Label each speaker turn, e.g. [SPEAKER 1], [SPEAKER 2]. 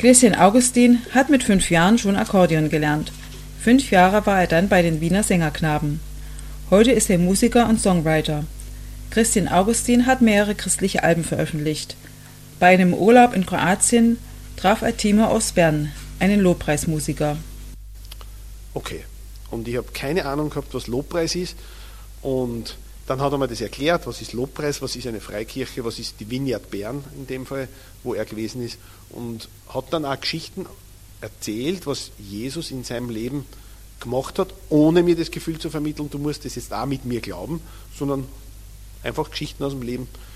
[SPEAKER 1] Christian Augustin hat mit 5 Jahren schon Akkordeon gelernt. 5 Jahre war er dann bei den Wiener Sängerknaben. Heute ist er Musiker und Songwriter. Christian Augustin hat mehrere christliche Alben veröffentlicht. Bei einem Urlaub in Kroatien traf er Timo aus Bern, einen Lobpreismusiker.
[SPEAKER 2] Okay, und ich habe keine Ahnung gehabt, was Lobpreis ist. Und dann hat er mir das erklärt, was ist Lobpreis, was ist eine Freikirche, was ist die Vineyard Bern in dem Fall, wo er gewesen ist. Und hat dann auch Geschichten erzählt, was Jesus in seinem Leben gemacht hat, ohne mir das Gefühl zu vermitteln, du musst das jetzt auch mit mir glauben, sondern einfach Geschichten aus dem Leben